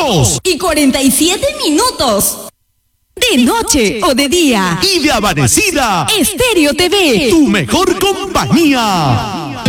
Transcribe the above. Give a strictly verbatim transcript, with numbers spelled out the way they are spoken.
dos y cuarenta y siete minutos. De noche o de día. Y de amanecida. Estéreo T V. Tu mejor compañía.